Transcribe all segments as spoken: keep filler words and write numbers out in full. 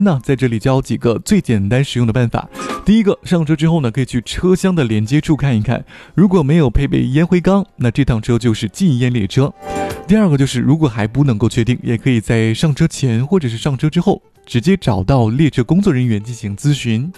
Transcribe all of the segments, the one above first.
那在这里教几个最简单实用的办法。第一个，上车之后呢，可以去车厢的连接处看一看，如果没有配备烟灰缸，那这趟车就是禁烟列车。第二个就是，如果还不能够确定，也可以在上车前或者是上车之后，直接找到列车工作人员进行咨询。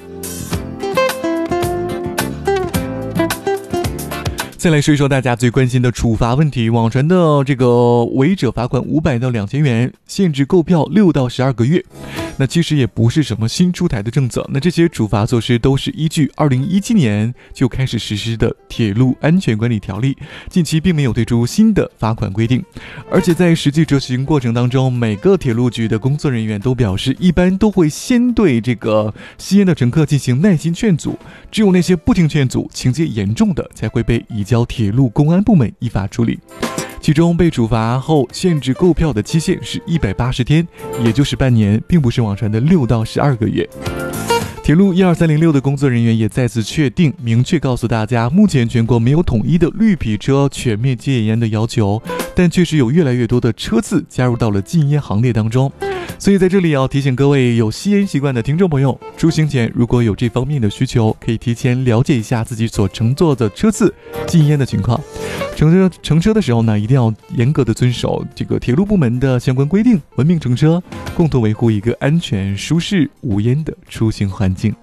再来说一说大家最关心的处罚问题，网传的这个违者罚款五百到两千元，限制购票六到十二个月。那其实也不是什么新出台的政策，那这些处罚措施都是依据二零一七年就开始实施的铁路安全管理条例，近期并没有推出新的罚款规定。而且在实际执行过程当中，每个铁路局的工作人员都表示，一般都会先对这个吸烟的乘客进行耐心劝阻，只有那些不听劝阻、情节严重的才会被移交铁路公安部门依法处理。其中被处罚后限制购票的期限是一百八十天，也就是半年，并不是网传的六到十二个月。铁路一二三零六的工作人员也再次确定，明确告诉大家，目前全国没有统一的绿皮车全面戒烟的要求，但确实有越来越多的车次加入到了禁烟行列当中。所以在这里要提醒各位有吸烟习惯的听众朋友，出行前如果有这方面的需求，可以提前了解一下自己所乘坐的车次禁烟的情况。乘车乘车的时候呢，一定要严格的遵守这个铁路部门的相关规定，文明乘车，共同维护一个安全、舒适、无烟的出行环境。